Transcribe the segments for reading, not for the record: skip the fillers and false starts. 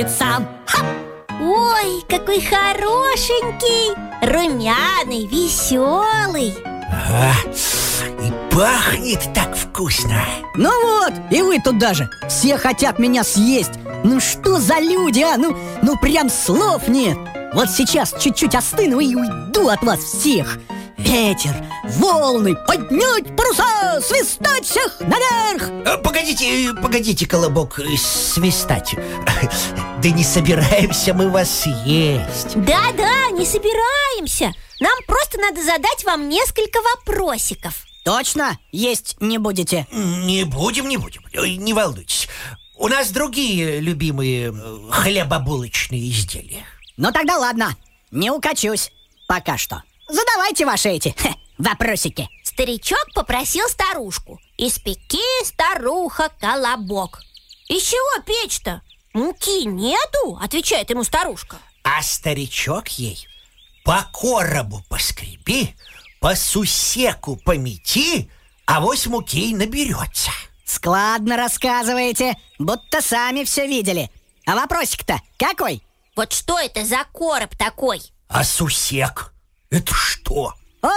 будет сам. Ха! Ой, какой хорошенький, румяный, веселый. Ага, и пахнет так вкусно. Ну вот, и вы тут даже. Все хотят меня съесть. Ну что за люди, а? Ну прям слов нет. Вот сейчас чуть-чуть остыну и уйду от вас всех. Ветер, волны, поднять паруса, свистать всех наверх. Погодите, Колобок, свистать. Да не собираемся мы вас съесть. Да, не собираемся. Нам просто надо задать вам несколько вопросиков. Точно есть не будете? Не будем. Не волнуйтесь. У нас другие любимые хлебобулочные изделия. Ну тогда ладно, не укачусь пока что. Задавайте ваши эти вопросики. Старичок попросил старушку: испеки, старуха, колобок. Из чего печь-то? Муки нету, отвечает ему старушка. А старичок ей: по коробу поскреби, по сусеку помети, авось муки наберется. Складно рассказываете, будто сами все видели. А вопросик-то какой? Вот что это за короб такой? А сусек? Это что?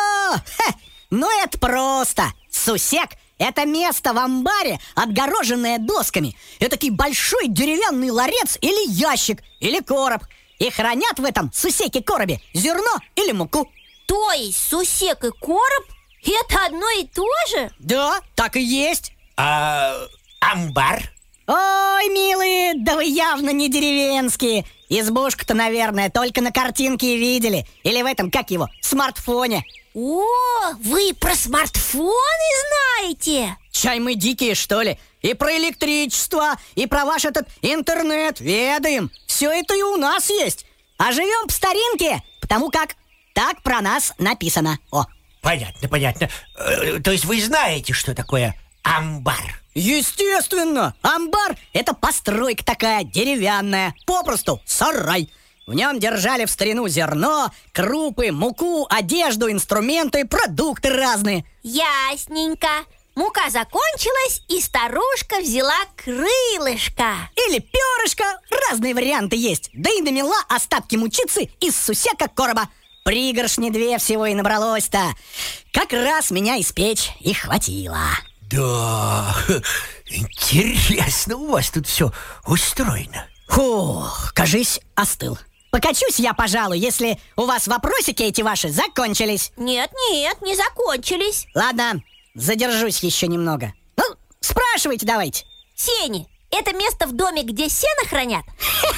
Ну это просто. Сусек — это место в амбаре, отгороженное досками. Этакий большой деревянный ларец или ящик, или короб. И хранят в этом сусеке-коробе зерно или муку. То есть сусек и короб — это одно и то же? Да, так и есть. А амбар? Ой, милые, да вы явно не деревенские. Избушку-то, наверное, только на картинке видели. Или в этом, как его, смартфоне. О, вы про смартфоны знаете? Чай мы дикие, что ли? И про электричество, и про ваш этот интернет ведаем. Все это и у нас есть. А живем по старинке, потому как так про нас написано. О. Понятно. То есть вы знаете, что такое амбар? Естественно! Амбар — это постройка такая деревянная, попросту сарай. В нем держали в старину зерно, крупы, муку, одежду, инструменты, продукты разные. Ясненько. Мука закончилась, и старушка взяла крылышко. Или перышко, разные варианты есть. Да и намела остатки мучицы из сусека короба. Пригоршни 2 всего и набралось-то. Как раз меня испечь и хватило. Да, интересно у вас тут все устроено. Фух, кажись, остыл. Покачусь я, пожалуй, если у вас вопросики эти ваши закончились. Нет, не закончились. Ладно, задержусь еще немного. Ну, спрашивайте давайте. Сени — это место в доме, где сено хранят?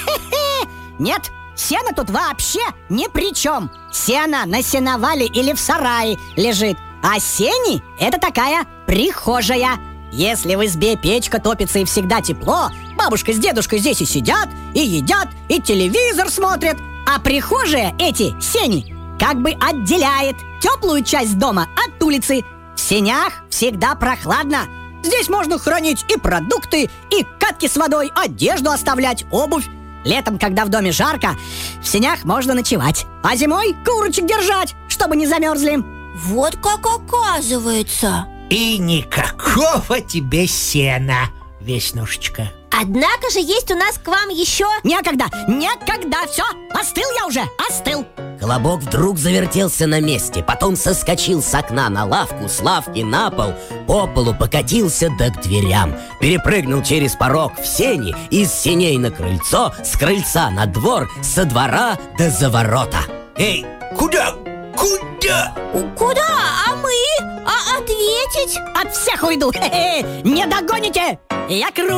Нет, сено тут вообще ни при чем. Сено на сеновале или в сарае лежит. А сени — это такая прихожая. Если в избе печка топится и всегда тепло, бабушка с дедушкой здесь и сидят, и едят, и телевизор смотрят. А прихожая эти сени как бы отделяет теплую часть дома от улицы. В сенях всегда прохладно. Здесь можно хранить и продукты, и катки с водой, одежду оставлять, обувь. Летом, когда в доме жарко, в сенях можно ночевать. А зимой курочек держать, чтобы не замерзли. Вот как оказывается. И никакого тебе сена, Веснушечка. Однако же есть у нас к вам еще... Некогда, все, остыл я уже, остыл. Колобок вдруг завертелся на месте, потом соскочил с окна на лавку, с лавки на пол, по полу покатился да к дверям, перепрыгнул через порог в сени, из сеней на крыльцо, с крыльца на двор, со двора до за ворота. Эй, куда? Куда? А мы? А ответить? От всех уйду, не догоните. Я круг